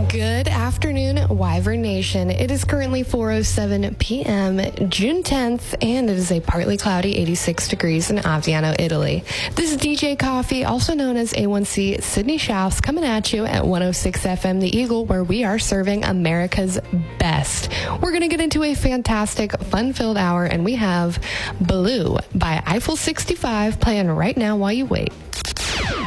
Good afternoon, Wyvern Nation. It is currently 4:07 p.m., June 10th, and it is a partly cloudy 86 degrees in Aviano, Italy. This is DJ Coffee, also known as A1C Sydney Schaus, coming at you at 106 FM The Eagle, where we are serving America's best. We're going to get into a fantastic, fun-filled hour, and we have Blue by Eiffel 65 playing right now while you wait.